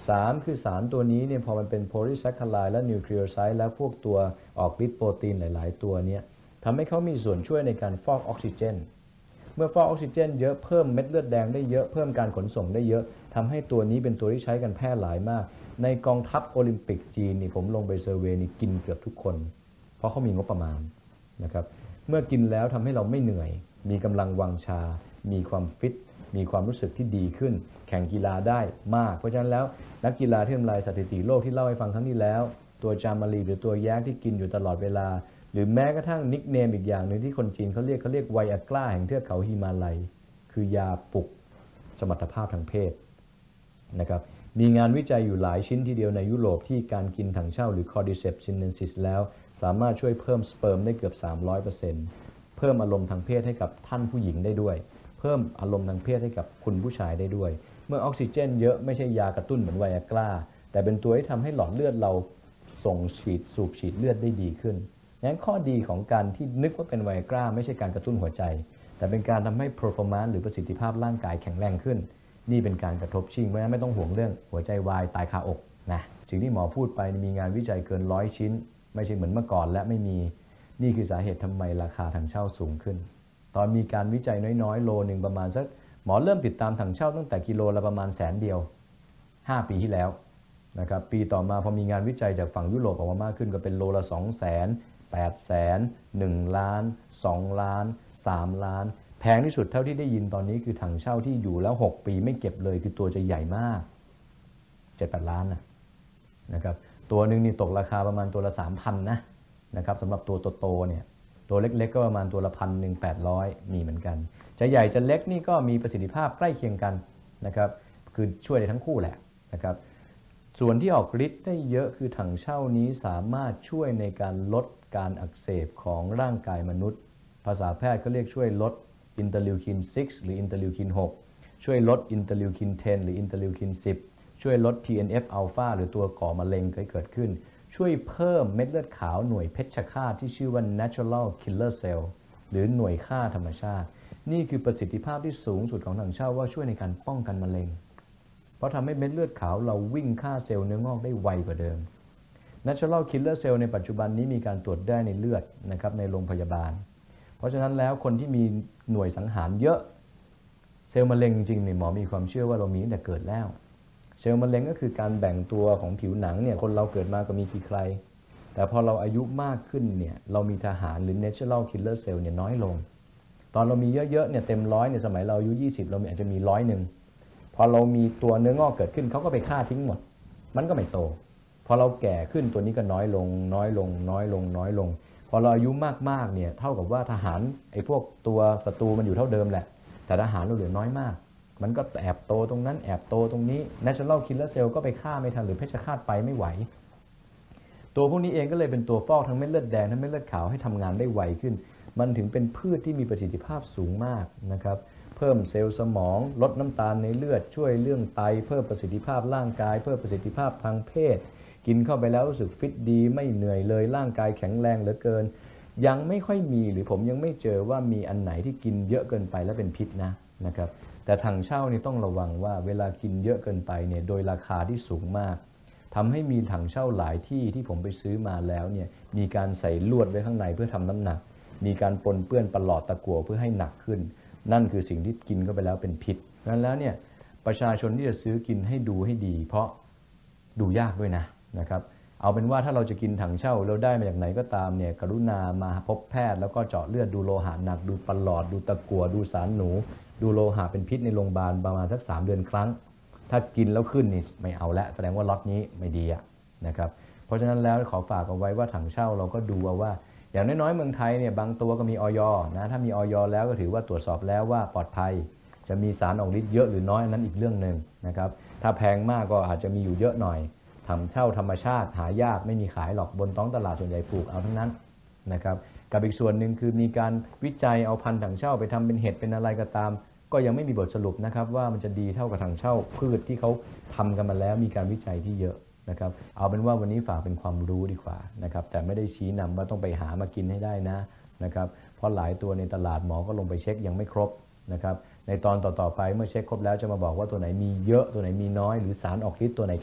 3คือสารตัวนี้เนี่ยพอมันเป็นโพลีแซคคาไรด์และนิวคลีโอไซด์และพวกตัวออกฤทธิ์โปรตีนหลายๆตัวเนี่ยทำให้เขามีส่วนช่วยในการฟอกออกซิเจนเมื่อฟอกออกซิเจนเยอะเพิ่มเม็ดเลือดแดงได้เยอะเพิ่มการขนส่งได้เยอะทำให้ตัวนี้เป็นตัวที่ใช้กันแพร่หลายมากในกองทัพโอลิมปิกจีนนี่ผมลงไปเซอร์เวย์นี่กินเกือบทุกคนเพราะเขามีงบประมาณนะครับเมื่อกินแล้วทำให้เราไม่เหนื่อยมีกำลังวังชามีความฟิตมีความรู้สึกที่ดีขึ้นแข่งกีฬาได้มากเพราะฉะนั้นแล้วนักกีฬาที่ทำลายสถิติโลกที่เล่าให้ฟังครั้งที่แล้วตัวจามารีหรือตัวแย้ที่กินอยู่ตลอดเวลาหรือแม้กระทั่งนิกเนมอีกอย่างหนึ่งที่คนจีนเขาเรียกไวอากร้าแห่งเทือกเขาฮิมาลัยคือยาปลุกสมรรถภาพทางเพศนะครับมีงานวิจัยอยู่หลายชิ้นทีเดียวในยุโรปที่การกินถังเช่าหรือ Cordyceps sinensis แล้วสามารถช่วยเพิ่มสเปิร์มได้เกือบ 300%เพิ่มอารมณ์ทางเพศให้กับท่านผู้หญิงได้ด้วยเพิ่มอารมณ์ทางเพศให้กับคุณผู้ชายได้ด้วยเมื่อออกซิเจนเยอะไม่ใช่ยากระตุ้นเหมือนไวอากร้าแต่เป็นตัวที่ทำให้หลอดเลือดเราส่งสูบฉีดเลือดได้ดีขึ้นงั้นข้อดีของการที่นึกว่าเป็นไวอากร้าไม่ใช่การกระตุ้นหัวใจแต่เป็นการทำให้ performance หรือประสิทธิภาพร่างกายแข็งแรงขึ้นนี่เป็นการกระทบชิงเพราะฉะนั้นไม่ต้องห่วงเรื่องหัวใจวายตายคาอกนะสิ่งที่หมอพูดไปมีงานวิจัยเกิน100 ชิ้นไม่ใช่เหมือนเมื่อก่อนและไม่มีนี่คือสาเหตุทำไมราคาถังเช่าสูงขึ้นตอนมีการวิจัยน้อยๆโลหนึ่งประมาณสักหมอเริ่มติดตามถังเช่าตั้งแต่กิโลละประมาณ100,000 เดียว5 ปีที่แล้วนะครับปีต่อมาพอมีงานวิจัยจากฝั่งยุโรปออกมามากขึ้นก็เป็นโลละ200,000 800,000 1 ล้าน2 ล้าน3 ล้านแพงที่สุดเท่าที่ได้ยินตอนนี้คือถังเช่าที่อยู่แล้ว6 ปีไม่เก็บเลยคือตัวจะใหญ่มาก 7-8 ล้านนะครับตัวหนึ่งนี่ตกราคาประมาณตัวละ 3,000 นะครับสำหรับตัวโตๆเนี่ยตัวเล็กๆก็ประมาณตัวละ1,800มีเหมือนกันจะใหญ่จะเล็กนี่ก็มีประสิทธิภาพใกล้เคียงกันนะครับคือช่วยได้ทั้งคู่แหละนะครับส่วนที่ออกฤทธิ์ได้เยอะคือถังเช่านี้สามารถช่วยในการลดการอักเสบของร่างกายมนุษย์ภาษาแพทย์ก็เรียกช่วยลดอินเตอร์ลิวคิน 6 หรืออินเตอร์ลิวคิน 6 ช่วยลดอินเตอร์ลิวคิน 10 หรืออินเตอร์ลิวคิน 10 ช่วยลด TNF อัลฟาหรือตัวก่อมะเร็งเกิดขึ้นช่วยเพิ่มเม็ดเลือดขาวหน่วยเพชฌฆาตที่ชื่อว่า natural killer cell หรือหน่วยฆ่าธรรมชาตินี่คือประสิทธิภาพที่สูงสุดของถังเช่าว่าช่วยในการป้องกันมะเร็งเพราะทำให้เม็ดเลือดขาวเราวิ่งฆ่าเซลล์เนื้องอกได้ไวกว่าเดิม natural killer cell ในปัจจุบันนี้มีการตรวจได้ในเลือดนะครับในโรงพยาบาลเพราะฉะนั้นแล้วคนที่มีหน่วยสังหารเยอะเซลล์มะเร็งจริงๆหมอมีความเชื่อว่าเรามีตั้งแต่เกิดแล้วเซลล์มะเร็งก็คือการแบ่งตัวของผิวหนังเนี่ยคนเราเกิดมาก็มีกี่ใครแต่พอเราอายุมากขึ้นเนี่ยเรามีทหารหรือ natural killer cell เนี่ยน้อยลงตอนเรามีเยอะๆเนี่ยเต็ม100เนี่ยสมัยเราอายุ20เราอาจจะมี100พอเรามีตัวเนื้องอกเกิดขึ้นเขาก็ไปฆ่าทิ้งหมดมันก็ไม่โตพอเราแก่ขึ้นตัวนี้ก็น้อยลงพอเราอายุมากๆเนี่ยเท่ากับว่าทหารไอ้พวกตัวศัตรูมันอยู่เท่าเดิมแหละแต่ทหารเราเหลือน้อยมากมันก็แอบโตตรงนั้นแอบโตตรงนี้ natural killer cell ก็ไปฆ่าไม่ทันหรือเพชฌฆาตไปไม่ไหวตัวพวกนี้เองก็เลยเป็นตัวฟอกทั้งเม็ดเลือดแดงทั้งเม็ดเลือดขาวให้ทำงานได้ไวขึ้นมันถึงเป็นพืชที่มีประสิทธิภาพสูงมากนะครับเพิ่มเซลล์สมองลดน้ำตาลในเลือดช่วยเรื่องไตเพิ่มประสิทธิภาพร่างกายเพิ่มประสิทธิภาพทางเพศกินเข้าไปแล้วรู้สึกฟิตดีไม่เหนื่อยเลยร่างกายแข็งแรงเหลือเกินยังไม่ค่อยมีหรือผมยังไม่เจอว่ามีอันไหนที่กินเยอะเกินไปแล้วเป็นพิษนะครับแต่ถังเช่านี่ต้องระวังว่าเวลากินเยอะเกินไปเนี่ยโดยราคาที่สูงมากทำให้มีถังเช่าหลายที่ที่ผมไปซื้อมาแล้วเนี่ยมีการใส่ลวดไว้ข้างในเพื่อทำน้ำหนักมีการปนเปื้อนประหลอดตะกั่วเพื่อให้หนักขึ้นนั่นคือสิ่งที่กินเข้าไปแล้วเป็นพิษงั้นแล้วเนี่ยประชาชนที่จะซื้อกินให้ดูให้ดีเพราะดูยากด้วยนะครับเอาเป็นว่าถ้าเราจะกินถังเช่าแล้วได้มาจากไหนก็ตามเนี่ยกรุณามาพบแพทย์แล้วก็เจาะเลือดดูโลหะหนักดูประหลอดดูตะกั่วดูสารหนูดูโลหะเป็นพิษในโรงพยาบาลประมาณสัก3 เดือนครั้งถ้ากินแล้วขึ้นนี่ไม่เอาแล้วแสดงว่าล็อตนี้ไม่ดีนะครับเพราะฉะนั้นแล้วขอฝากเอาไว้ว่าถังเช่าเราก็ดูเอาว่าอย่างน้อยๆเมืองไทยเนี่ยบางตัวก็มีอย.ถ้ามีอย.แล้วก็ถือว่าตรวจสอบแล้วว่าปลอดภัยจะมีสารออกฤทธิ์เยอะหรือน้อยอันนั้นอีกเรื่องนึงนะครับถ้าแพงมากก็อาจจะมีอยู่เยอะหน่อยถังเช่าธรรมชาติหายากไม่มีขายหรอกบนท้องตลาดส่วนใหญ่ปลูกเอาทั้งนั้นนะครับกับอีกส่วนหนึ่งคือมีการวิจัยเอาพันธุ์ถังเช่าไปทำเป็นเห็ดเป็นอะไรก็ตามก็ยังไม่มีบทสรุปนะครับว่ามันจะดีเท่ากับถังเช่าพืชที่เขาทำกันมาแล้วมีการวิจัยที่เยอะนะครับเอาเป็นว่าวันนี้ฝากเป็นความรู้ดีกว่านะครับแต่ไม่ได้ชี้นำว่าต้องไปหามากินให้ได้นะครับเพราะหลายตัวในตลาดหมอก็ลงไปเช็คยังไม่ครบนะครับในตอนต่อไปเมื่อเช็คครบแล้วจะมาบอกว่าตัวไหนมีเยอะตัวไหนมีน้อยหรือสารออกฤทธิ์ตัวไหน